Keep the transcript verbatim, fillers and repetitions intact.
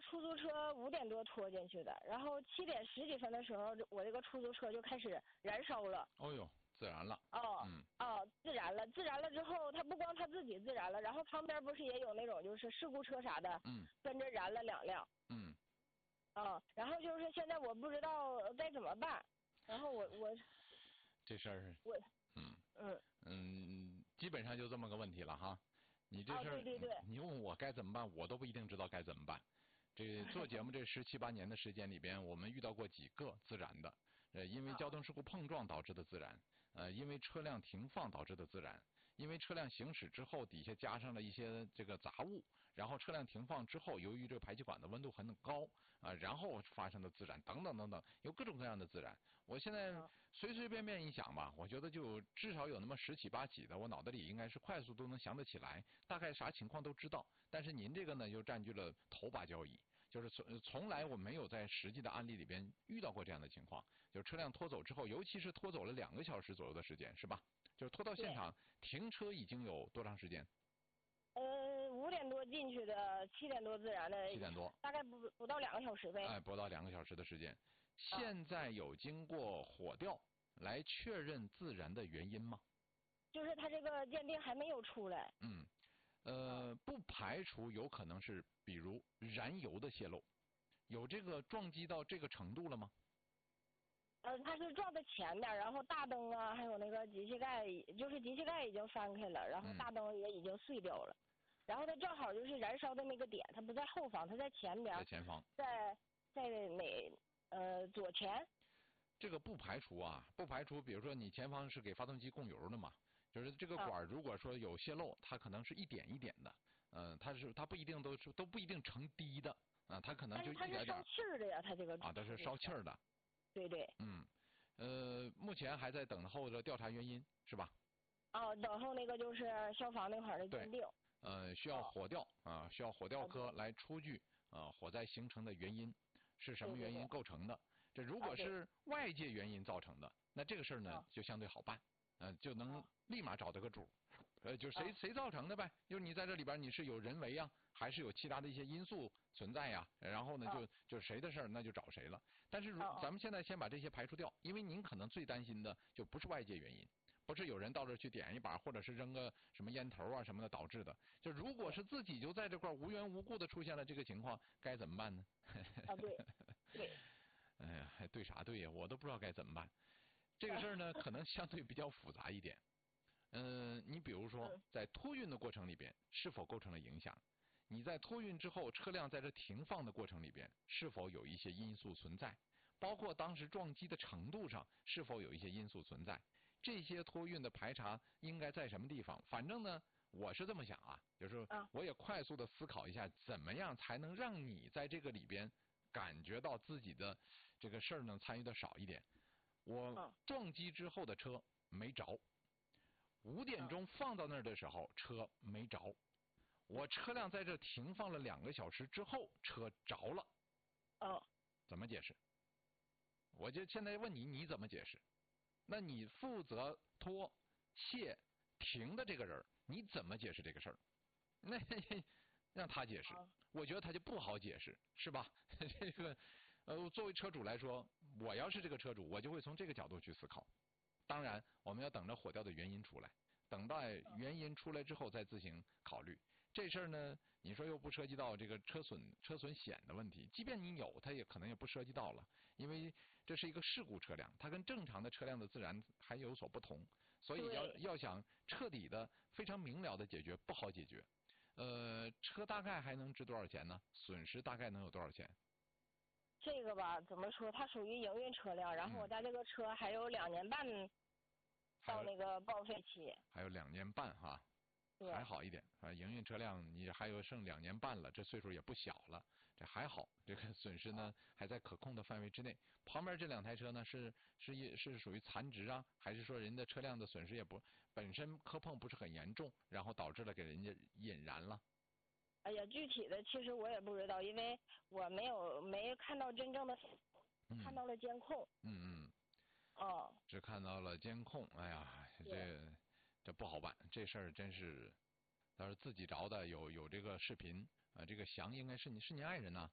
出租车五点多拖进去的，然后七点十几分的时候，我这个出租车就开始燃烧了。 哦呦，自燃了。 哦， 嗯。 哦，自燃了，自燃了之后，它不光它自己自燃了，然后旁边不是也有那种就是事故车啥的， 嗯， 跟着燃了两辆。 嗯。 啊，然后就是现在我不知道该怎么办，然后我我。 这事儿。 我。 嗯。 嗯。 嗯，基本上就这么个问题了哈。你这事儿， 啊，对对对， 你问我该怎么办，我都不一定知道该怎么办。这做节目这十七八年的时间里边，我们遇到过几个自燃的，呃，因为交通事故碰撞导致的自燃，呃，因为车辆停放导致的自燃，因为车辆行驶之后底下加上了一些这个杂物，然后车辆停放之后，由于这个排气管的温度很高啊、呃，然后发生的自燃等等等等，有各种各样的自燃。我现在随随便便一想吧，我觉得就至少有那么十起八起的，我脑袋里应该是快速都能想得起来，大概啥情况都知道。但是您这个呢，就占据了头把交椅。就是从从来我没有在实际的案例里边遇到过这样的情况，就是车辆拖走之后，尤其是拖走了两个小时左右的时间，是吧？就是拖到现场停车已经有多长时间？ 呃，五点多进去的，七点多自燃的。 七点多。 大概不不到两个小时呗。 哎，不到两个小时的时间。现在有经过火调来确认自燃的原因吗？ 就是他这个鉴定还没有出来。 嗯。呃，不排除有可能是比如燃油的泄漏，有这个撞击到这个程度了吗？ 呃，他是撞在前面，然后大灯啊，还有那个机器盖，就是机器盖已经翻开了，然后大灯也已经碎掉了，嗯、然后他正好就是燃烧的那个点，他不在后方，他在前边， 在前方， 在在哪呃左前。 这个不排除啊，不排除，比如说你前方是给发动机供油的嘛。就是这个管如果说有泄漏，它可能是一点一点的，嗯、呃，它是它不一定都是都不一定成滴的啊，它可能就一点点。 它是烧气儿的呀，它这个啊，它是烧气儿的。 对对。 嗯，呃，目前还在等候着调查原因，是吧？ 哦，等候那个就是消防那块儿的鉴定。 呃，需要火调啊，需要火调科来出具啊火灾形成的原因是什么原因构成的？这如果是外界原因造成的，那这个事儿呢就相对好办。嗯、呃，就能立马找到个主，呃，就谁谁造成的呗？就是你在这里边你是有人为呀，还是有其他的一些因素存在呀？然后呢，就就谁的事儿那就找谁了。但是如咱们现在先把这些排除掉，因为您可能最担心的就不是外界原因，不是有人到这去点一把，或者是扔个什么烟头啊什么的导致的。就如果是自己就在这块无缘无故的出现了这个情况，该怎么办呢？ 啊，对，对。 哎呀，还对啥对呀？我都不知道该怎么办。这个事儿呢，可能相对比较复杂一点。嗯、呃，你比如说，在托运的过程里边，是否构成了影响？你在托运之后，车辆在这停放的过程里边，是否有一些因素存在？包括当时撞击的程度上，是否有一些因素存在？这些托运的排查应该在什么地方？反正呢，我是这么想啊，就是我也快速的思考一下，怎么样才能让你在这个里边感觉到自己的这个事儿呢参与的少一点。我撞击之后的车没着，五点钟放到那儿的时候车没着，我车辆在这停放了两个小时之后车着了。 哦， 怎么解释？我就现在问你，你怎么解释？那你负责拖、卸、停的这个人，你怎么解释这个事儿？那让他解释，我觉得他就不好解释，是吧？这个，呃，作为车主来说，我要是这个车主，我就会从这个角度去思考。当然，我们要等着火调的原因出来，等待原因出来之后再自行考虑。这事儿呢，你说又不涉及到这个车损车损险的问题，即便你有，它也可能也不涉及到了，因为这是一个事故车辆，它跟正常的车辆的自燃还有所不同，所以要要想彻底的、非常明了的解决，不好解决。呃，车大概还能值多少钱呢？损失大概能有多少钱？ 这个吧，怎么说？它属于营运车辆，然后我家这个车还有两年半到那个报废期。 还有两年半哈。还好一点啊，营运车辆你还有剩两年半了，这岁数也不小了，这还好，这个损失呢还在可控的范围之内。旁边这两台车呢是是是属于残值啊，还是说人的车辆的损失也不本身磕碰不是很严重，然后导致了给人家引燃了？ 哎呀，具体的其实我也不知道，因为我没有没看到真正的，嗯、看到了监控。 嗯嗯。 哦。 只看到了监控，哎呀，这。这不好办，这事儿真是，要是自己着的有有这个视频啊，这个翔应该是你是您爱人呐、啊？